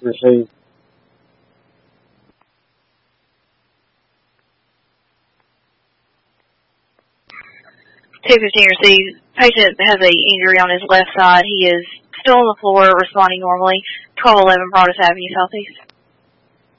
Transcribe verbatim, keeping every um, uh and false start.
Received. two fifteen received. Patient has an injury on his left side. He is still on the floor, responding normally. twelve eleven Broadus Avenue, Southeast.